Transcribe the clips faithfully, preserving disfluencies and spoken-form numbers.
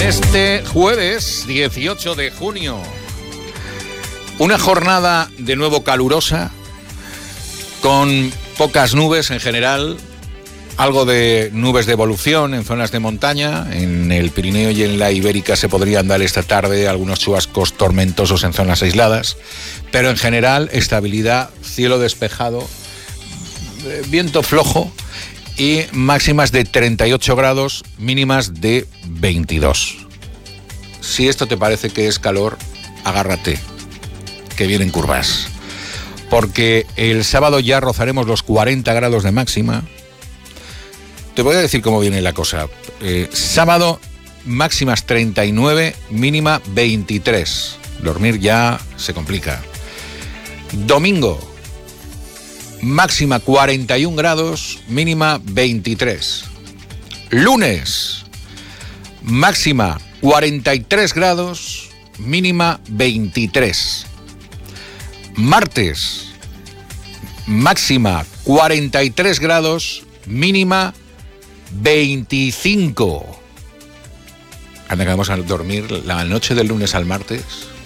este jueves dieciocho de junio. Una jornada de nuevo calurosa, con pocas nubes en general, algo de nubes de evolución en zonas de montaña. En el Pirineo y en la Ibérica se podrían dar esta tarde algunos chubascos tormentosos en zonas aisladas, pero en general estabilidad, cielo despejado, viento flojo y máximas de treinta y ocho grados, mínimas de veintidós. Si esto te parece que es calor, agárrate, que vienen curvas. Porque el sábado ya rozaremos los cuarenta grados de máxima. Te voy a decir cómo viene la cosa. Eh, sábado, máximas treinta y nueve, mínima veintitrés. Dormir ya se complica. Domingo, máxima cuarenta y un grados, mínima veintitrés. Lunes, máxima cuarenta y tres grados, mínima veintitrés. Martes, máxima cuarenta y tres grados, mínima veinticinco. Anda que vamos a dormir la noche del lunes al martes.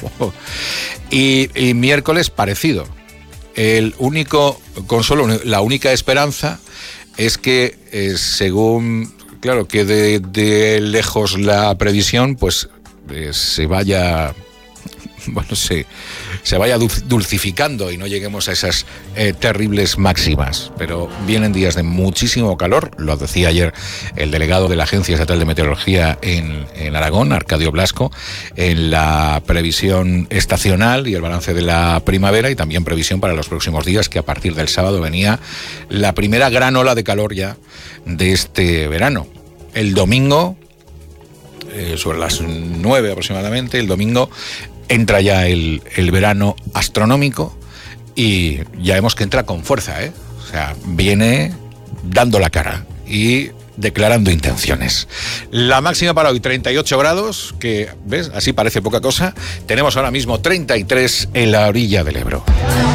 Y, y miércoles parecido. El único consuelo, la única esperanza es que eh, según, claro, que de, de lejos la previsión, pues eh, se vaya, bueno, se, se vaya dulcificando y no lleguemos a esas eh, terribles máximas. Pero vienen días de muchísimo calor, lo decía ayer el delegado de la Agencia Estatal de Meteorología en, en Aragón, Arcadio Blasco, en la previsión estacional y el balance de la primavera, y también previsión para los próximos días, que a partir del sábado venía la primera gran ola de calor ya de este verano. El domingo, eh, sobre las nueve aproximadamente, el domingo entra ya el, el verano astronómico, y ya vemos que entra con fuerza, ¿eh? O sea, viene dando la cara y declarando intenciones. La máxima para hoy, treinta y ocho grados, que, ¿ves? Así parece poca cosa. Tenemos ahora mismo treinta y tres en la orilla del Ebro.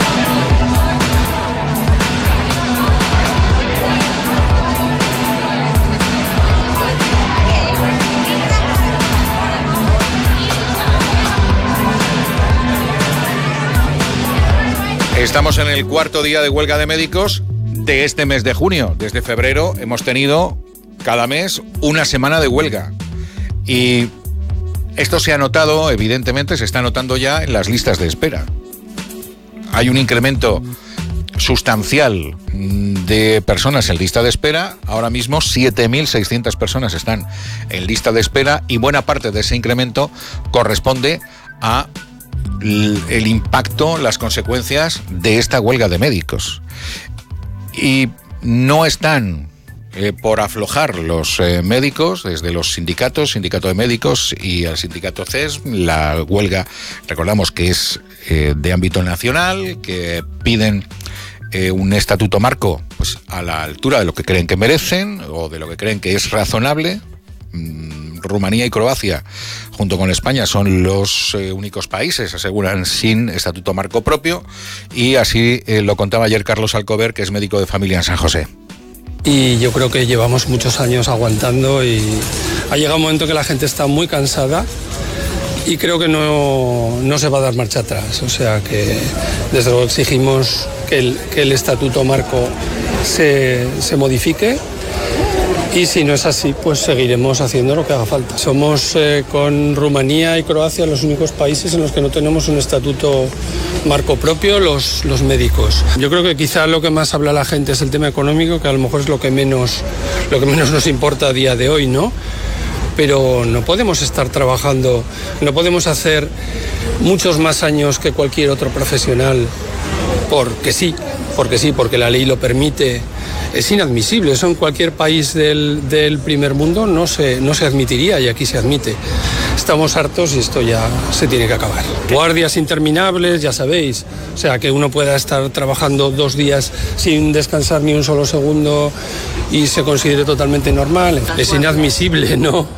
Estamos en el cuarto día de huelga de médicos de este mes de junio. Desde febrero hemos tenido cada mes una semana de huelga. Y esto se ha notado, evidentemente, se está notando ya en las listas de espera. Hay un incremento sustancial de personas en lista de espera. Ahora mismo siete mil seiscientas personas están en lista de espera, y buena parte de ese incremento corresponde a el impacto, las consecuencias de esta huelga de médicos. Y no están eh, por aflojar los eh, médicos, desde los sindicatos, sindicato de médicos y el sindicato C E S. La huelga, recordamos que es eh, de ámbito nacional, que piden eh, un estatuto marco pues a la altura de lo que creen que merecen o de lo que creen que es razonable. Rumanía y Croacia, junto con España, son los eh, únicos países, aseguran, sin estatuto marco propio, y así eh, lo contaba ayer Carlos Alcover, que es médico de familia en San José. Y yo creo que llevamos muchos años aguantando, y ha llegado un momento que la gente está muy cansada, y creo que no, no se va a dar marcha atrás. O sea que desde luego exigimos que el, que el estatuto marco se, se modifique. Y si no es así, pues seguiremos haciendo lo que haga falta. Somos eh, con Rumanía y Croacia los únicos países en los que no tenemos un estatuto marco propio, los, los médicos. Yo creo que quizá lo que más habla la gente es el tema económico, que a lo mejor es lo que menos, lo que menos nos importa a día de hoy, ¿no? Pero no podemos estar trabajando, no podemos hacer muchos más años que cualquier otro profesional porque sí, porque sí, porque la ley lo permite. Es inadmisible, eso en cualquier país del, del primer mundo no se, no se admitiría, y aquí se admite. Estamos hartos y esto ya se tiene que acabar. Guardias interminables, ya sabéis, o sea, que uno pueda estar trabajando dos días sin descansar ni un solo segundo y se considere totalmente normal, es inadmisible, ¿no?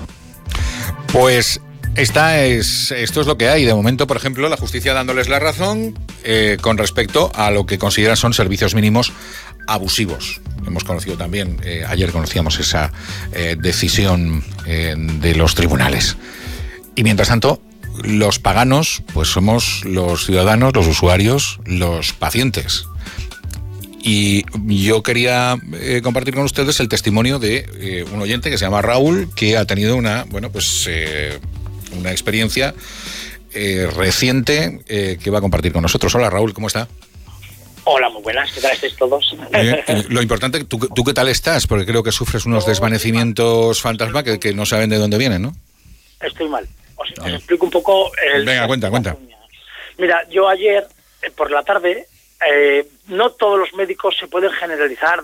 Pues esta es, esto es lo que hay. De momento, por ejemplo, la justicia dándoles la razón eh, con respecto a lo que consideran son servicios mínimos abusivos. hemos conocido también, eh, ayer conocíamos esa eh, decisión eh, de los tribunales. Y mientras tanto, los paganos, pues somos los ciudadanos, los usuarios, los pacientes. Y yo quería eh, compartir con ustedes el testimonio de eh, un oyente que se llama Raúl, que ha tenido una, bueno, pues eh, una experiencia eh, reciente eh, que va a compartir con nosotros. Hola Raúl, ¿cómo está? Hola, muy buenas, ¿qué tal estáis todos? Eh, eh, lo importante, ¿tú, ¿tú qué tal estás? Porque creo que sufres unos no, desvanecimientos fantasma que, que no saben de dónde vienen, ¿no? Estoy mal. Os, os explico un poco... El, Venga, cuenta, cuenta. Mira, yo ayer, eh, por la tarde, eh, no todos los médicos se pueden generalizar